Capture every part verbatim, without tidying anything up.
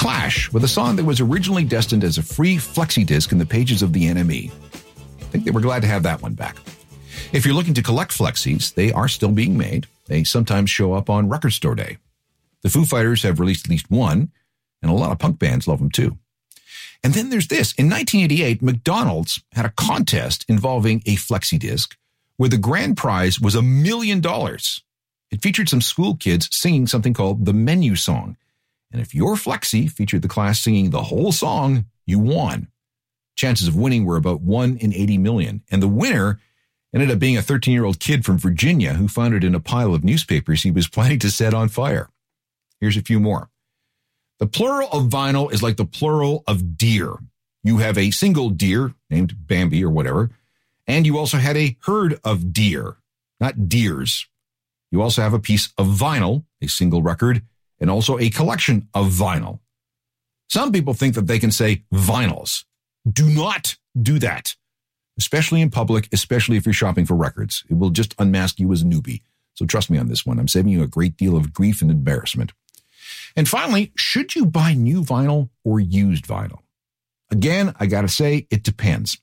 Clash with a song that was originally destined as a free flexi disc in the pages of the N M E. I think they were glad to have that one back. If you're looking to collect flexis, they are still being made. They sometimes show up on Record Store Day. The Foo Fighters have released at least one, and a lot of punk bands love them too. And then there's this. In nineteen eighty-eight, McDonald's had a contest involving a flexi disc where the grand prize was a million dollars. It featured some school kids singing something called the menu song. And if your flexi featured the class singing the whole song, you won. Chances of winning were about one in eighty million. And the winner ended up being a thirteen-year-old kid from Virginia who found it in a pile of newspapers he was planning to set on fire. Here's a few more. The plural of vinyl is like the plural of deer. You have a single deer named Bambi or whatever, and you also had a herd of deer, not deers. You also have a piece of vinyl, a single record, and also a collection of vinyl. Some people think that they can say vinyls. Do not do that, especially in public, especially if you're shopping for records. It will just unmask you as a newbie. So trust me on this one. I'm saving you a great deal of grief and embarrassment. And finally, should you buy new vinyl or used vinyl? Again, I got to say, it depends.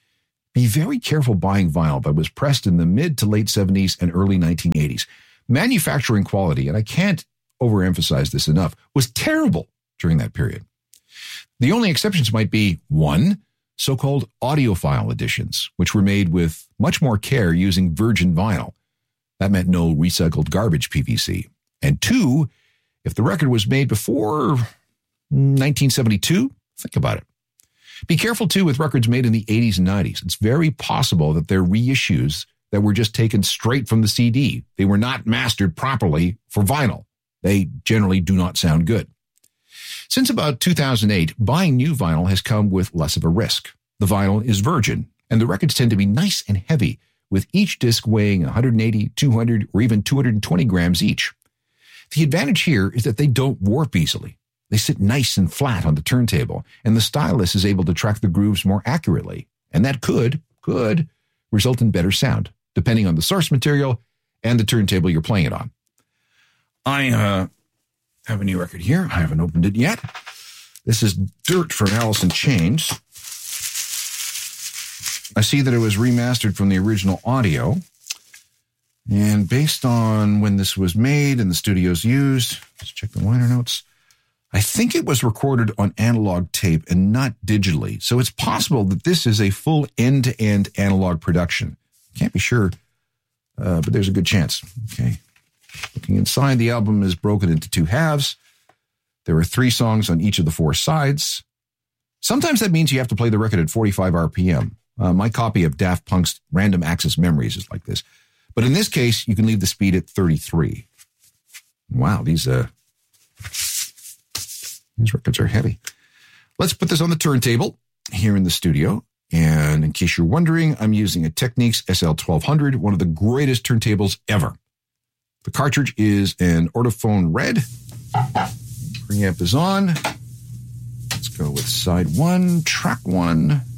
Be very careful buying vinyl that was pressed in the mid to late seventies and early nineteen eighties. Manufacturing quality, and I can't overemphasize this enough, was terrible during that period. The only exceptions might be, one, so-called audiophile editions, which were made with much more care using virgin vinyl. That meant no recycled garbage P V C. And two, if the record was made before nineteen seventy-two, think about it. Be careful, too, with records made in the eighties and nineties. It's very possible that they're reissues that were just taken straight from the C D. They were not mastered properly for vinyl. They generally do not sound good. Since about two thousand eight, buying new vinyl has come with less of a risk. The vinyl is virgin, and the records tend to be nice and heavy, with each disc weighing one hundred eighty, two hundred, or even two hundred twenty grams each. The advantage here is that they don't warp easily. They sit nice and flat on the turntable, and the stylus is able to track the grooves more accurately. And that could, could result in better sound, depending on the source material and the turntable you're playing it on. I uh, have a new record here. I haven't opened it yet. This is Dirt from Alice in Chains. I see that it was remastered from the original audio. And based on when this was made and the studios used, let's check the liner notes. I think it was recorded on analog tape and not digitally. So it's possible that this is a full end-to-end analog production. Can't be sure, uh, but there's a good chance. Okay. Looking inside, the album is broken into two halves. There are three songs on each of the four sides. Sometimes that means you have to play the record at forty-five R P M. Uh, my copy of Daft Punk's Random Access Memories is like this. But in this case, you can leave the speed at thirty-three. Wow, these uh, these records are heavy. Let's put this on the turntable here in the studio. And in case you're wondering, I'm using a Technics S L twelve hundred, one of the greatest turntables ever. The cartridge is an Ortophone Red. Preamp is on. Let's go with side one, track one.